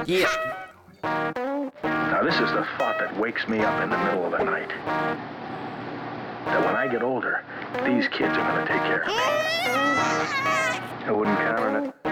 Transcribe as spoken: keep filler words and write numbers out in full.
Yeah. Now, this is the thought that wakes me up in the middle of the night. That when I get older, these kids are going to take care of me. I wouldn't count on it.